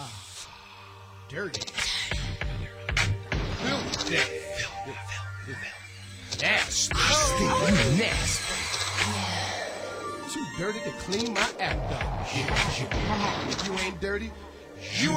Dirty. Filthy. Nasty. Nasty. Too dirty to clean my act up. If you ain't dirty, you